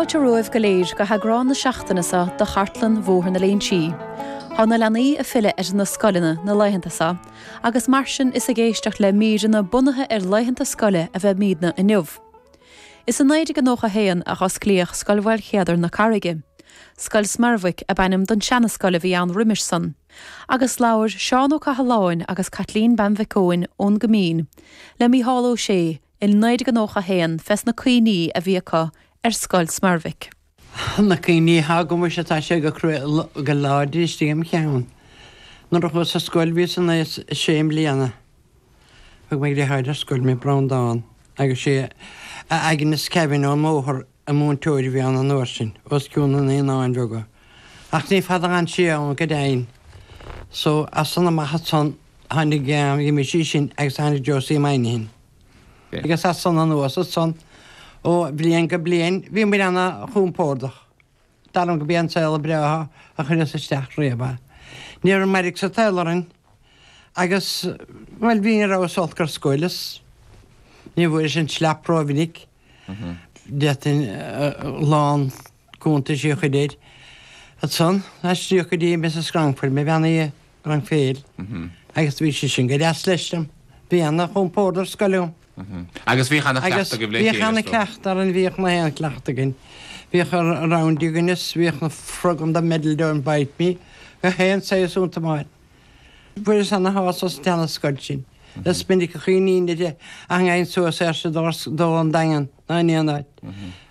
Fáilte roimh go léir go thagrán na seachtainasa do chartlan mhóthar na léon si. Tháina leanaí a file ar na scoilena na leitheantasa, agus mar sin is a géisteach le míidirna bunathe ar leitheanta scoile a bheith míadna inniuh. Is a naide go nócha héan a chos clíoch scoilhhail chéadar na Carraige. Scoil Smarmhaigh a bainim don seanna scoile bhí an Rimerson. Agus láir Seán Ó Cathaláin agus Kathleen Banvicóin ón Gomín. Le mí háló sé, il naide go nócha héan fes na cuioní a bhí acu ar Scoil Smarmhaigh. Na cuioní ha go mu sé tá sé go láidir stíam cheann. Nuair a chus a scoil bhí san na séim líana. Fag méid dé haidir scoil mé Browndown. Agus sé agin is Kevin ó móthar a mún tóir bhí an nuair sin. Os ciúna na áin bhega. Ach ní fad an si an go dain. So as sanna maithe son hánig mé sí sin agus hánig Josie Mainihin. Agus as san an nuas son ó blion go blion, bhí mé anna chúmpórdach. Darm go bíon saoil breatha a chuir sa steach réba. Níor maric sa teilerin agus bhfuil bhíon rá solcar scoilas. Ní bhfuir sin sleapróvinnig. Detain lán cúnta sí chudéid. At son, as sí chudí mes a Scrangford, mé bheanna rang féil. Agus bhí sé sin go deas leistem. Bhí anna chúmpórdar scoilúm. Agus bhí chana cleachta go bléir. Bhí chana cleachta an bhíoch na héan cleachta gin. Bhíoch ar roundíganis, bhíoch na frogam da medal down bite me, go héan sé súnta máid. Bhuiir sanna hás os teanna scoil sin. Las bindig a chuoín de an ein suas se dó an dagan na níanaid.